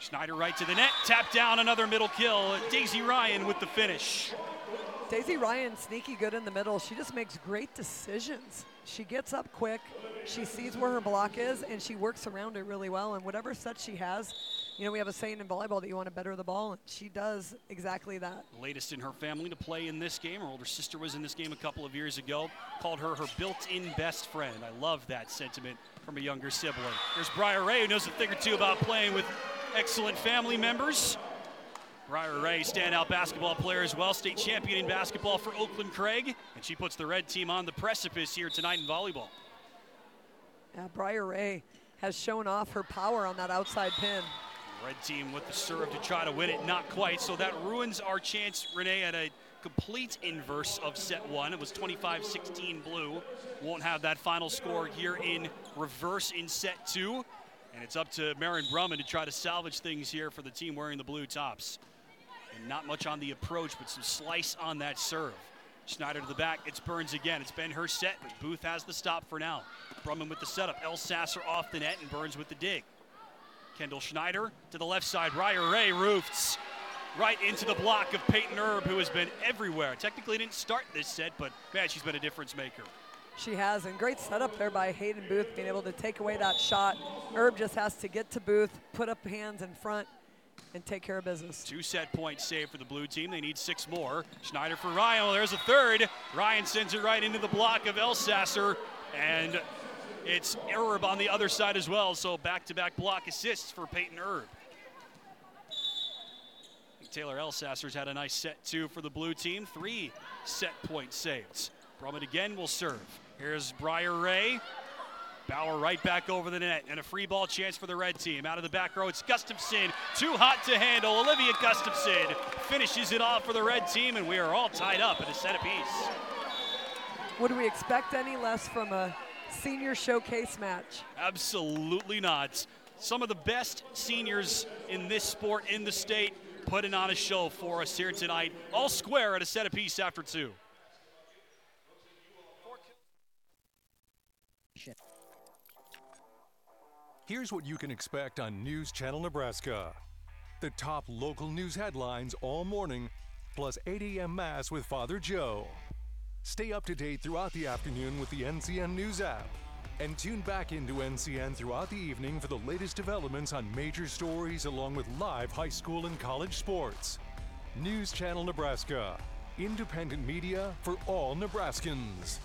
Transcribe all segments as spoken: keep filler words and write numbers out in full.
Schneider right to the net, tap down, another middle kill. Daisy Ryan with the finish. Daisy Ryan, sneaky good in the middle. She just makes great decisions. She gets up quick, she sees where her block is, and she works around it really well. And whatever set she has, you know, we have a saying in volleyball that you want to better the ball, and she does exactly that. Latest in her family to play in this game. Her older sister was in this game a couple of years ago. Called her her built-in best friend. I love that sentiment from a younger sibling. There's Briar Ray, who knows a thing or two about playing with excellent family members. Briar Ray, standout basketball player as well, state champion in basketball for Oakland Craig, and she puts the red team on the precipice here tonight in volleyball. Yeah, Briar Ray has shown off her power on that outside pin. Red team with the serve to try to win it, not quite, so that ruins our chance, Renee, at a complete inverse of set one. It was twenty-five sixteen blue. Won't have that final score here in reverse in set two, and it's up to Marin Brumman to try to salvage things here for the team wearing the blue tops. And not much on the approach, but some slice on that serve. Schneider to the back, it's Burns again. It's been her set, but Booth has the stop for now. Brumman with the setup, Elsasser off the net, and Burns with the dig. Kendall Schneider to the left side, Briar Ray roofs right into the block of Peyton Erb, who has been everywhere. Technically didn't start this set, but man, she's been a difference maker. She has, and great setup there by Hayden Booth, being able to take away that shot. Erb just has to get to Booth, put up hands in front, and take care of business. Two set points saved for the blue team. They need six more. Schneider for Ryan. Well, there's a third. Ryan sends it right into the block of Elsasser, and it's Erb on the other side as well, so back-to-back block assists for Peyton Erb. Taylor Elsasser's had a nice set two for the blue team. Three set points saved. Brumman again will serve. Here's Briar Ray. Bauer right back over the net, and a free ball chance for the red team. Out of the back row, it's Gustafson. Too hot to handle. Olivia Gustafson finishes it off for the red team, and we are all tied up at a set apiece. Would we expect any less from a senior showcase match? Absolutely not. Some of the best seniors in this sport in the state putting on a show for us here tonight. All square at a set apiece after two. Here's what you can expect on News Channel Nebraska. The top local news headlines all morning, plus eight a m Mass with Father Joe. Stay up to date throughout the afternoon with the N C N News app. And tune back into N C N throughout the evening for the latest developments on major stories along with live high school and college sports. News Channel Nebraska. Independent media for all Nebraskans.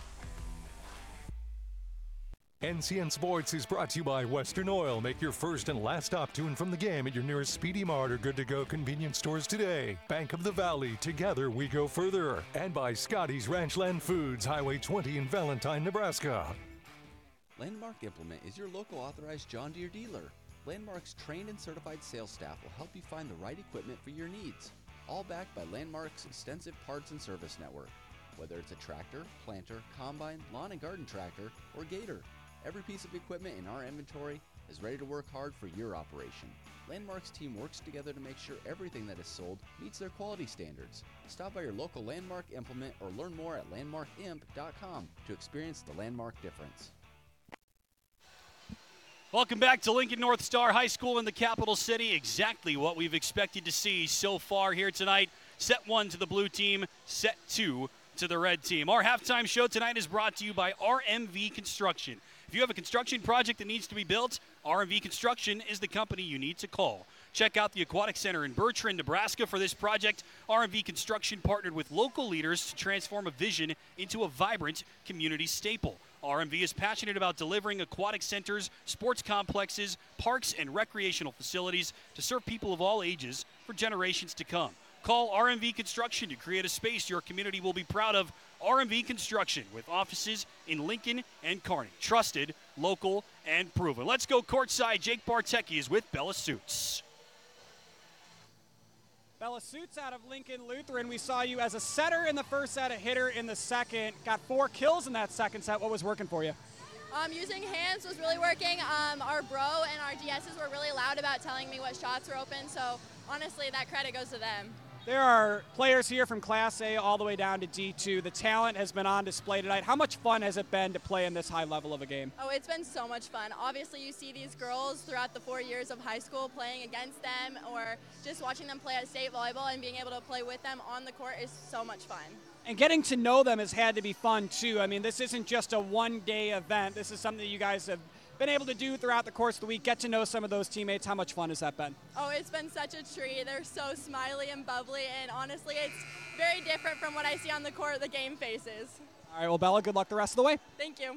N C N Sports is brought to you by Western Oil. Make your first and last stop to and from the game at your nearest Speedy Mart or Good to Go convenience stores today. Bank of the Valley, together we go further. And by Scotty's Ranchland Foods, Highway twenty in Valentine, Nebraska. Landmark Implement is your local authorized John Deere dealer. Landmark's trained and certified sales staff will help you find the right equipment for your needs. All backed by Landmark's extensive parts and service network. Whether it's a tractor, planter, combine, lawn and garden tractor, or gator. Every piece of equipment in our inventory is ready to work hard for your operation. Landmark's team works together to make sure everything that is sold meets their quality standards. Stop by your local Landmark Implement or learn more at landmark imp dot com to experience the Landmark difference. Welcome back to Lincoln North Star High School in the capital city. Exactly what we've expected to see so far here tonight. Set one to the blue team, set two to the red team. Our halftime show tonight is brought to you by R M V Construction. If you have a construction project that needs to be built, R M V Construction is the company you need to call. Check out the Aquatic Center in Bertrand, Nebraska for this project. R M V Construction partnered with local leaders to transform a vision into a vibrant community staple. R M V is passionate about delivering aquatic centers, sports complexes, parks, and recreational facilities to serve people of all ages for generations to come. Call R M V Construction to create a space your community will be proud of. R M V Construction with offices in Lincoln and Kearney. Trusted, local, and proven. Let's go courtside. Jake Bartecki is with Bella Suits. Bella Suits out of Lincoln Lutheran. We saw you as a setter in the first set, a hitter in the second. Got four kills in that second set. What was working for you? Um, using hands was really working. Um, our bro and our D Ss were really loud about telling me what shots were open, so honestly, that credit goes to them. There are players here from Class A all the way down to D two. The talent has been on display tonight. How much fun has it been to play in this high level of a game? Oh, it's been so much fun. Obviously, you see these girls throughout the four years of high school playing against them, or just watching them play at state volleyball and being able to play with them on the court is so much fun. And getting to know them has had to be fun, too. I mean, this isn't just a one-day event. This is something that you guys have been able to do throughout the course of the week, get to know some of those teammates. How much fun has that been? Oh, it's been such a treat. They're so smiley and bubbly, and honestly, it's very different from what I see on the court, the game faces. All right, well, Bella, good luck the rest of the way. Thank you.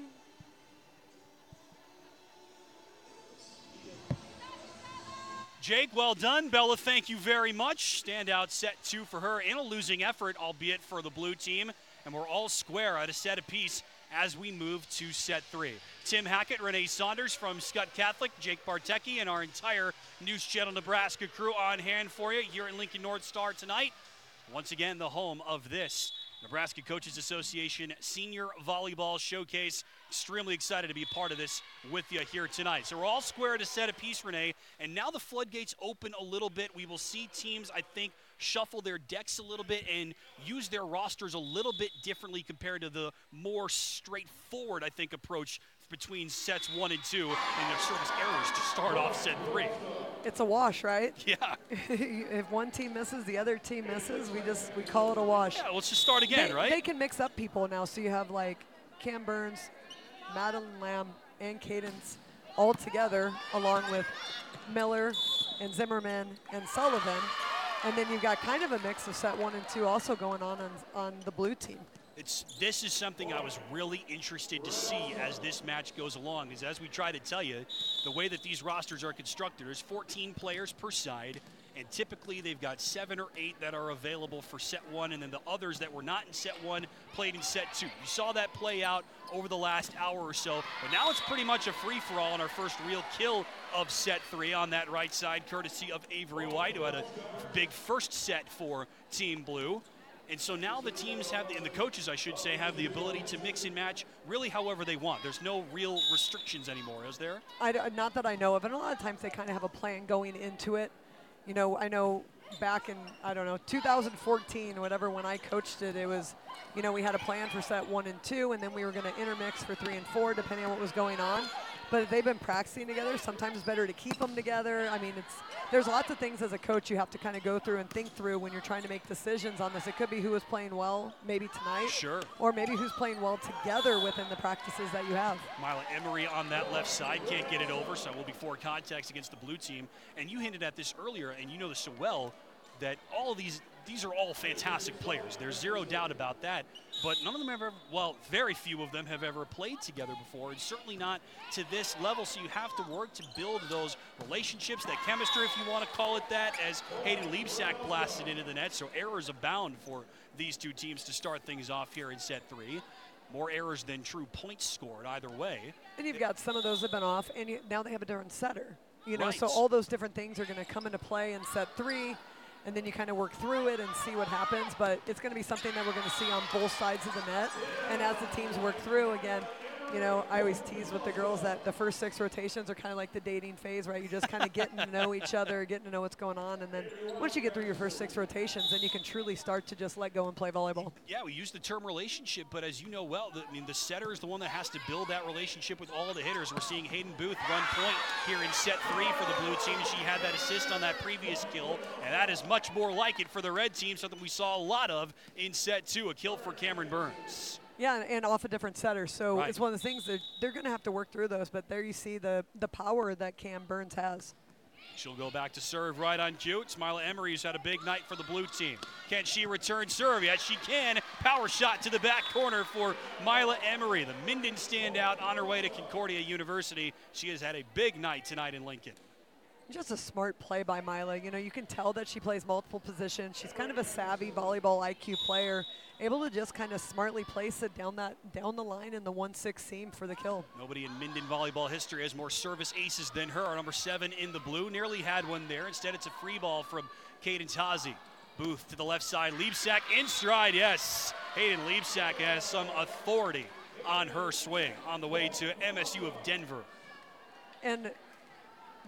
Jake, well done. Bella, thank you very much. Standout set two for her in a losing effort, albeit for the blue team. And we're all square at a set apiece as we move to set three. Tim Hackett, Renee Saunders from Scott Catholic, Jake Bartecki, and our entire News Channel Nebraska crew on hand for you here at Lincoln North Star tonight. Once again, the home of this Nebraska Coaches Association Senior Volleyball Showcase. Extremely excited to be a part of this with you here tonight. So we're all square to set a piece, Renee, and now the floodgates open a little bit. We will see teams, I think, shuffle their decks a little bit and use their rosters a little bit differently compared to the more straightforward, I think, approach between sets one and two and their service errors to start off set three. It's a wash, right? Yeah. If one team misses, the other team misses. We just we call it a wash. Yeah, let's just start again, they, right? They can mix up people now, so you have like Cam Burns, Madeline Lamb, and Cadence all together, along with Miller and Zimmerman and Sullivan. And then you've got kind of a mix of set one and two also going on on, on the blue team. It's, this is something I was really interested to see as this match goes along, is as we try to tell you, the way that these rosters are constructed, there's fourteen players per side, and typically they've got seven or eight that are available for set one, and then the others that were not in set one played in set two. You saw that play out over the last hour or so, but now it's pretty much a free-for-all on our first real kill of set three on that right side, courtesy of Avery White, who had a big first set for Team Blue. And so now the teams have, and the coaches, I should say, have the ability to mix and match really however they want. There's no real restrictions anymore, is there? I, not that I know of, and a lot of times they kind of have a plan going into it. You know, I know back in, I don't know, two thousand fourteen, whatever, when I coached it, it was, you know, we had a plan for set one and two, and then we were going to intermix for three and four, depending on what was going on. But they've been practicing together. Sometimes it's better to keep them together. I mean, it's there's lots of things as a coach you have to kind of go through and think through when you're trying to make decisions on this. It could be who is playing well maybe tonight. Sure. Or maybe who's playing well together within the practices that you have. Mila Emery on that left side can't get it over, so it will be four contacts against the blue team. And you hinted at this earlier, and you know this so well, that all of these these are all fantastic players. There's zero doubt about that. But none of them have ever, well, very few of them have ever played together before, and certainly not to this level. So you have to work to build those relationships, that chemistry, if you want to call it that, as Hayden Liebsack blasted into the net. So errors abound for these two teams to start things off here in set three. More errors than true points scored either way. And you've got some of those have been off, and you, now they have a different setter. You know, Right. so all those different things are going to come into play in set three, and then you kind of work through it and see what happens. But it's going to be something that we're going to see on both sides of the net. And as the teams work through, again, you know, I always tease with the girls that the first six rotations are kind of like the dating phase, right? You're just kind of getting to know each other, getting to know what's going on. And then once you get through your first six rotations, then you can truly start to just let go and play volleyball. Yeah, we use the term relationship, but as you know well, the, I mean, the setter is the one that has to build that relationship with all the hitters. We're seeing Hayden Booth run point here in set three for the blue team. She had that assist on that previous kill, and that is much more like it for the red team, something we saw a lot of in set two, a kill for Cameron Burns. Yeah, and, and off a different setter. So Right. it's one of the things that they're going to have to work through those. But there you see the, the power that Cam Burns has. She'll go back to serve right on cue. It's Mila Emery, who's had a big night for the blue team. Can she return serve? Yes, she can. Power shot to the back corner for Mila Emery, the Minden standout on her way to Concordia University. She has had a big night tonight in Lincoln. Just a smart play by Mila. You know, you can tell that she plays multiple positions. She's kind of a savvy volleyball I Q player, able to just kind of smartly place it down that down the line in the one six seam for the kill. Nobody in Minden volleyball history has more service aces than her. Our number seven in the blue nearly had one there. Instead, it's a free ball from Cadence Hazy. Booth to the left side. Liebsack in stride, yes. Hayden Liebsack has some authority on her swing on the way to M S U of Denver. And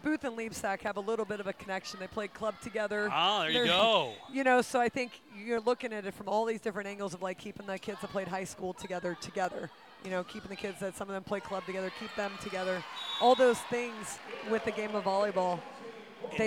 Booth and Leibsack have a little bit of a connection. They played club together. Ah, there you They're- go. You know, so I think you're looking at it from all these different angles of like keeping the kids that played high school together together. You know, keeping the kids that some of them play club together, keep them together. All those things with the game of volleyball.